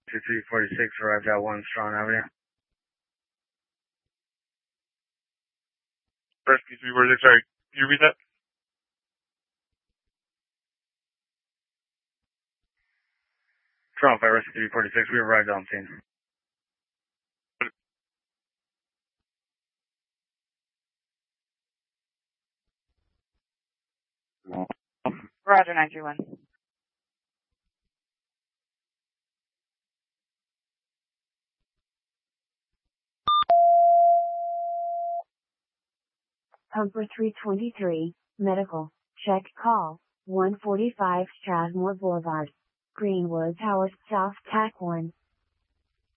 2346 arrived at 1 Strong Avenue. Rescue 346, sorry. Can you read that? Toronto Fire Rescue 346, we arrived on scene. Roger, 931. Humper 323, medical, check call, 145 Strathmore Boulevard, Greenwood Towers, South TAC 1.